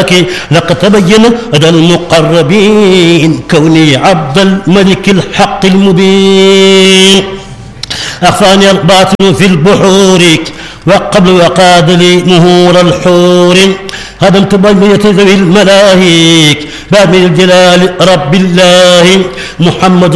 الأملاك لقد تبين لدى المقربين كوني عبد الملك الحق المبين أخفاني الباطل في البحور وقبل وقاد لي مهور الحور هدمت بنية ذوي الملاهيك باب الجلال رب الله محمد